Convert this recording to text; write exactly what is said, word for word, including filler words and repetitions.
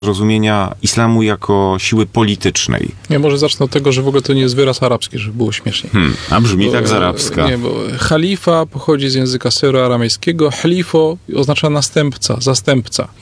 rozumienia islamu jako siły politycznej. Ja może zacznę od tego, że w ogóle to nie jest wyraz arabski, żeby było śmieszniej. Hmm, a brzmi bo, tak z arabska. Nie, bo khalifa pochodzi z języka syro-aramejskiego. Halifo oznacza następca, zastępca.